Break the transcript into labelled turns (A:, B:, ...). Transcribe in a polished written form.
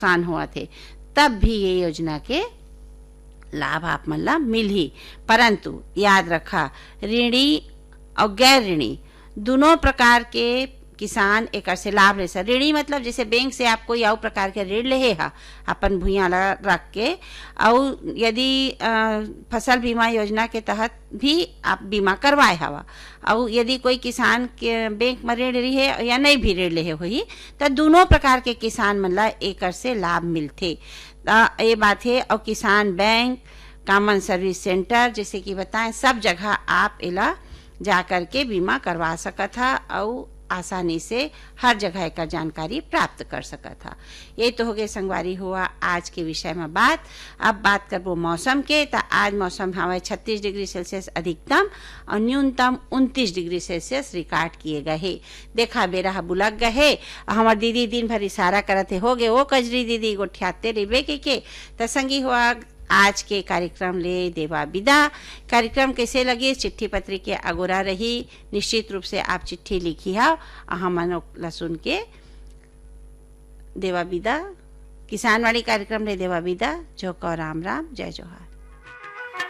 A: नुकसान हुआ थे, तब भी ये योजना के लाभ आप मन ला मिलही। परंतु याद रखा, ऋणी और गैर ऋणी दोनों प्रकार के किसान एक से लाभ ले सक। ऋणी मतलब जैसे बैंक से आप कोई और प्रकार के ऋण ले हा अपन भुइयां ला रख के, और यदि फसल बीमा योजना के तहत भी आप बीमा करवाए हवा, और यदि कोई किसान के बैंक में ऋण रही है या नहीं भी ऋण ले हुई, तो दोनों प्रकार के किसान मन ला एक से लाभ मिलते। ये बात है। और किसान बैंक, कॉमन सर्विस सेंटर जैसे कि बताएं, सब जगह आप इला जा करके बीमा करवा सकत था और आसानी से हर जगह का जानकारी प्राप्त कर सका था। ये तो हो गए संगवारी हुआ आज के विषय में बात। अब बात करबो मौसम के। तो आज मौसम हवा 36 डिग्री सेल्सियस अधिकतम और न्यूनतम 29 डिग्री सेल्सियस रिकॉर्ड किए गए है। देखा बेरा बुलक गए, हमार दीदी दिन भर इशारा करते हो गए वो कजरी दीदी गोठियाते रिबे के। तो संगी हुआ आज के कार्यक्रम ले देवा विदा। कार्यक्रम कैसे लगे चिट्ठी पत्री के अगोरा रही, निश्चित रूप से आप चिट्ठी लिखी है, हम ला सुन के देवा विदा। किसानवाड़ी कार्यक्रम ले देवा विदा। जो कौ राम राम, जय जोहार।